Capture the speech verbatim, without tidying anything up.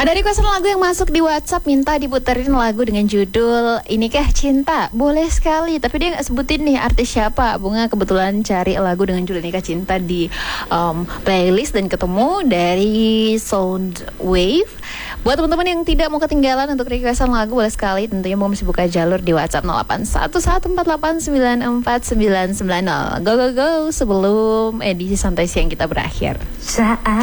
Ada requestan lagu yang masuk di WhatsApp, minta diputerin lagu dengan judul Inikah Cinta. Boleh sekali, tapi dia nggak sebutin nih artis siapa. Bunga kebetulan cari lagu dengan judul Inikah Cinta di um, playlist dan ketemu dari Soundwave. Buat teman-teman yang tidak mau ketinggalan untuk requestan lagu, boleh sekali tentunya mau masih buka jalur di WhatsApp nol delapan satu satu empat delapan sembilan empat sembilan sembilan nol. Go go go sebelum edisi santai siang kita berakhir. Saat